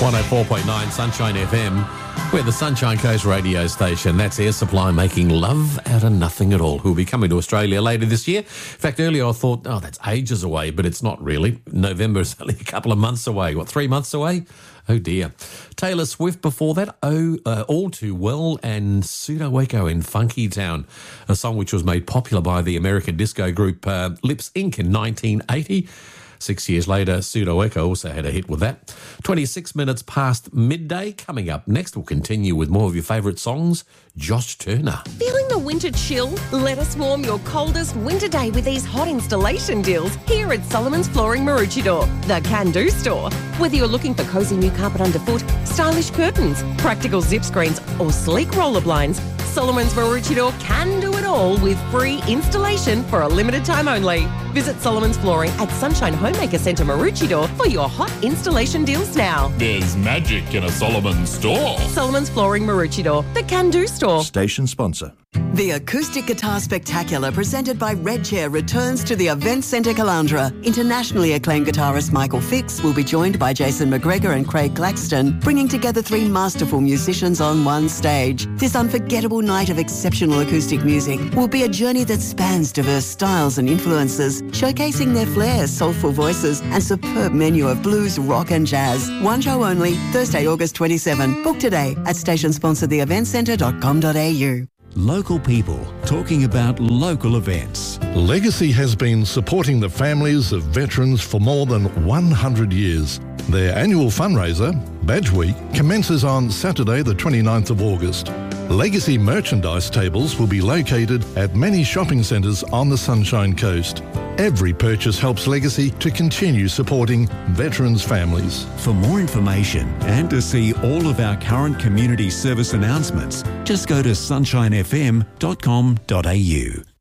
104.9 Sunshine FM. We're the Sunshine Coast radio station. That's Air Supply making love out of nothing at all, who will be coming to Australia later this year. In fact, earlier I thought, that's ages away, but it's not really. November is only a couple of months away. 3 months away? Oh, dear. Taylor Swift before that, All Too Well, and Pseudo Echo in Funky Town, a song which was made popular by the American disco group Lips Inc. in 1980. 6 years later, Pseudo Echo also had a hit with that. 26 minutes past midday. Coming up next, we'll continue with more of your favourite songs. Josh Turner. Feeling the winter chill? Let us warm your coldest winter day with these hot installation deals here at Solomon's Flooring Maroochydore, the can-do store. Whether you're looking for cosy new carpet underfoot, stylish curtains, practical zip screens or sleek roller blinds, Solomon's Maroochydore can do it all with free installation for a limited time only. Visit Solomon's Flooring at Sunshine Homemaker Centre Maroochydore for your hot installation deals now. There's magic in a Solomon's store. Solomon's Flooring Maroochydore, the can-do store. Station sponsor. The Acoustic Guitar Spectacular presented by Red Chair returns to the Event Centre Caloundra. Internationally acclaimed guitarist Michael Fix will be joined by Jason McGregor and Craig Claxton, bringing together three masterful musicians on one stage. This unforgettable night of exceptional acoustic music will be a journey that spans diverse styles and influences, showcasing their flair, soulful voices and superb menu of blues, rock and jazz. One show only, Thursday, August 27. Book today at stationsponsortheeventcentre.com.au. Local people talking about local events. Legacy has been supporting the families of veterans for more than 100 years. Their annual fundraiser, Badge Week, commences on Saturday the 29th of August. Legacy merchandise tables will be located at many shopping centres on the Sunshine Coast. Every purchase helps Legacy to continue supporting veterans' families. For more information and to see all of our current community service announcements, just go to sunshinefm.com.au.